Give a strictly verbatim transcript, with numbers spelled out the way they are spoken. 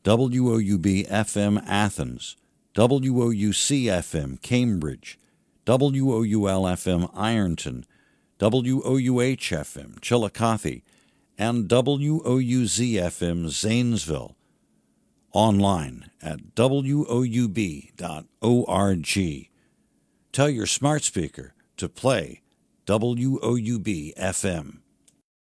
W O U B F M Athens, W O U C F M Cambridge, W O U L F M Ironton, W O U H F M Chillicothe, and W O U Z F M Zanesville. Online at W O U B dot org. Tell your smart speaker to play W O U B F M.